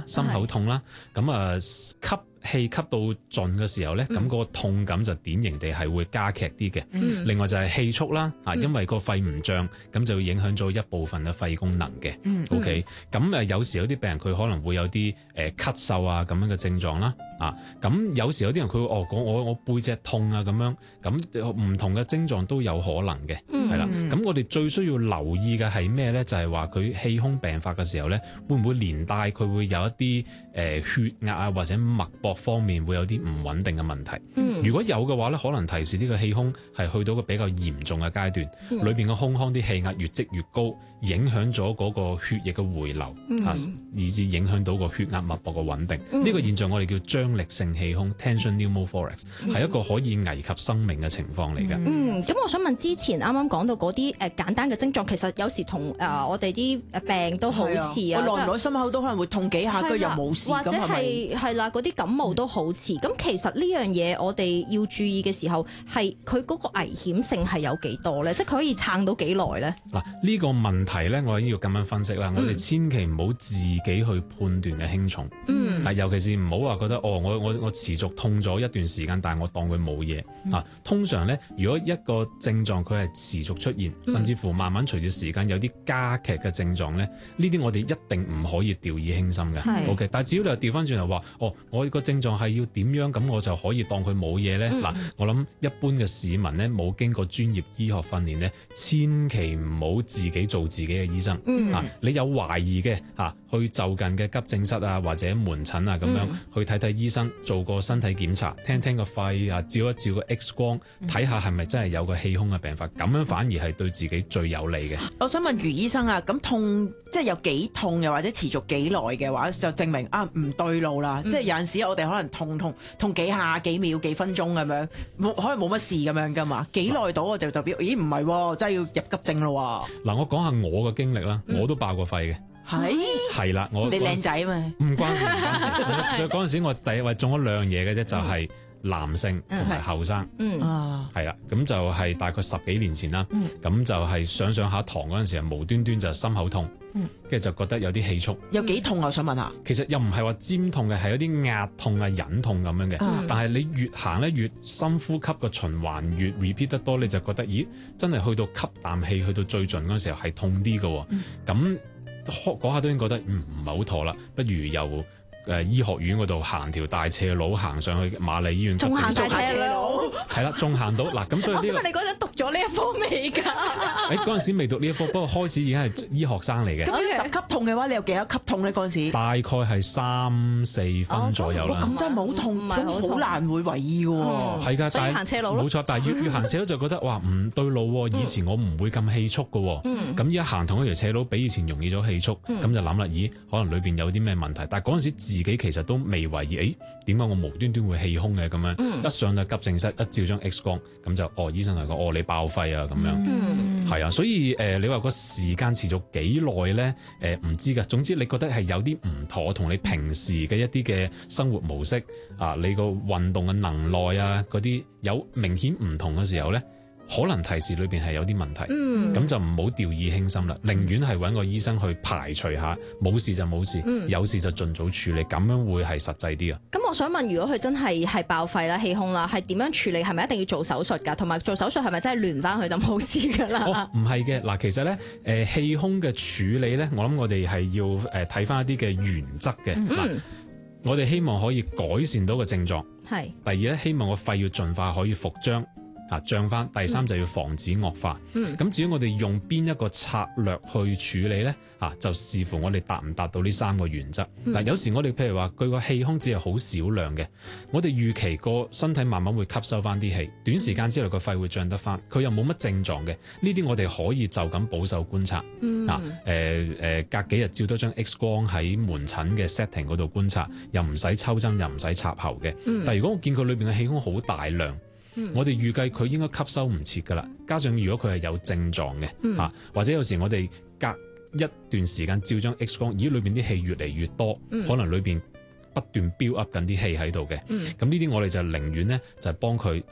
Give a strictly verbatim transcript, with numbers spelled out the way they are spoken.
心口痛啦，咁啊吸氣吸到盡嘅時候咧，咁、嗯、個痛感就典型地係會加劇啲嘅。嗯、另外就係氣促啦，啊、嗯，因為個肺唔脹，咁就會影響咗一部分嘅肺功能嘅。嗯、OK，咁誒有時有啲病人佢可能會有啲誒咳嗽啊咁樣嘅症狀啦，啊，咁有時有啲人佢會哦我我我背脊痛啊咁樣，咁唔同嘅症狀都有可能嘅，係啦、嗯。咁我哋最需要留意嘅係咩咧？就係話佢氣胸病發嘅時候咧，會唔會連帶佢會有一啲誒、呃、血壓啊或者脈搏方面會有啲唔穩定嘅問題，嗯、如果有嘅話咧，可能提示呢個氣胸係去到個比較嚴重嘅階段，嗯、裏邊嘅胸腔啲氣壓越積越高，影響咗嗰個血液嘅回流，嗯、啊，以至影響到個血壓脈搏嘅穩定。呢、嗯、個現象我哋叫張力性氣胸 （tension pneumothorax），係、嗯、一個可以危及生命嘅情況嚟嘅。 嗯，咁我想問之前啱啱講到嗰啲誒簡單嘅症狀，其實有時同誒、呃、我哋啲病都好似啊， 我耐唔耐心口都可能會痛幾下，佢又冇事， 或者係係啦嗰啲感冒都好似。咁、嗯、其實呢樣嘢我哋要注意嘅時候，係佢嗰個危險性係有幾多咧？即係佢可以撐到幾耐咧？ 嗱，呢個問題咧，我已經要咁樣分析啦。嗯、我哋千祈唔好自己去判斷嘅輕重。嗯，尤其是唔好話覺得哦，我我我持續痛咗一段時間，但係我當佢冇嘢。嗯、啊，通常咧，如果一個症狀佢係持續出現，甚至乎慢慢隨住時間有啲加劇嘅症狀咧，呢啲我哋一定唔可以掉以輕心嘅。係 OK， 但係只要你又調翻轉頭話，哦，我個症狀係要點樣咁，我就可以當佢冇嘢咧。嗱、嗯，我諗一般嘅市民咧，冇經過專業醫學訓練咧，千祈唔好自己做自己嘅醫生。嗯、啊，你有懷疑嘅啊，去就近嘅急症室啊或者門診啊咁樣、嗯、去睇睇醫生，做個身體檢查，聽聽個肺啊，照一照個 X 光，睇下係咪真係有個氣胸嘅病發，咁樣反而係對自己最有利嘅。 我想問余醫生啊，咁痛即係有幾痛又或者持續幾耐嘅話，就證明啊唔對路啦。嗯、即係有陣時我哋可能痛痛痛幾下、幾秒、幾分鐘咁樣，冇可能冇乜事咁樣噶嘛。幾耐到我就代表，咦唔係，真係要入急症咯。 嗱，我講下我嘅經歷啦，我都爆過肺嘅。係係啦，我你靚仔嘛？ 唔關事，唔關事。所以嗰陣時我第一位中咗兩樣嘢嘅啫，就係、是。男性同埋後生，係啦、嗯，咁就係大概十幾年前啦。咁、嗯、就係上上下堂嗰陣時，無端端就心口痛，跟住、嗯、就覺得有啲氣促。 有幾痛啊？我想問下。 其實又唔係話尖痛嘅，係有啲壓痛啊、隱痛咁樣嘅。嗯、但係你越行咧，越深呼吸個循環越 repeat 得多，你就覺得咦，真係去到吸啖氣去到最盡嗰陣時候係痛啲嘅。咁嗰下都已經覺得唔唔係好妥啦，不如又。誒、呃、醫學院嗰度行條大斜路，行上去瑪麗醫院急症室， 仲行大斜路， 係啦，仲行到嗱咁，所以呢、呢個、 我想問你嗰陣讀咗呢一科未㗎？ 誒嗰陣時未讀呢一科，不過開始已經係醫學生嚟嘅。 咁十級痛嘅話，你有幾多級痛咧？嗰陣時大概係三四分左右啦。 咁、哦、真係冇痛，咁好難會為意喎。 係㗎、嗯， 所以行斜路冇錯，但係越越行斜路就覺得哇唔對路喎。以前我唔會咁氣促嘅，咁依家行同一條斜路比以前容易咗氣促，咁、嗯、就諗啦，咦可能裏邊有啲咩問題？但係嗰陣時自己其實都未懷疑，誒點解我無端端會氣胸嘅咁樣？嗯、一上到急症室，一照張 X 光，咁就哦醫生嚟講，哦你爆肺啊咁樣，係、嗯、啊，所以誒、呃、你話個時間持續幾耐咧？誒、呃、唔知㗎。總之你覺得係有啲唔妥，同你平時嘅一啲嘅生活模式啊，你個運動嘅能耐啊嗰啲有明顯唔同嘅時候咧，可能提示裏邊係有啲問題，咁、嗯、就唔好掉以輕心啦。寧願係揾個醫生去排除下，冇事就冇事，嗯、有事就盡早處理，咁樣會係實際啲啊。 咁我想問，如果佢真係係爆肺啦、氣胸啦，係點樣處理？係咪一定要做手術㗎？同埋做手術係咪真係亂翻佢就冇事㗎啦？ 哦，唔係嘅，嗱，其實咧，誒氣胸嘅處理咧，我諗我哋係要誒睇翻一啲嘅原則嘅。嗱、嗯，我哋希望可以改善到個症狀。係是。第二咧，希望個肺要盡快可以復張。啊，漲翻。第三就要防止惡化。咁、嗯、至於我哋用邊一個策略去處理咧，啊，就視乎我哋達唔達到呢三個原則。嗱、嗯，有時我哋譬如話佢個氣胸只係好少量嘅，我哋預期個身體慢慢會吸收翻啲氣，短時間之內個肺會漲得翻，佢又冇乜症狀嘅，呢啲我哋可以就咁保守觀察。嗯、啊，誒、呃、誒、呃，隔幾日照多張 X 光喺門診嘅 setting 嗰度觀察，又唔使抽針，又唔使插喉嘅。嗯、但係如果我見佢裏邊嘅氣胸好大量。嗯、我哋預計佢應該吸收唔切㗎啦，加上如果佢係有症狀嘅，嗯啊、或者有時我哋隔一段時間照張 X 光，咦裏邊啲氣越嚟越多，嗯、可能裏邊不斷 build up 緊啲氣喺度嘅，咁呢啲我哋就寧願咧就係幫佢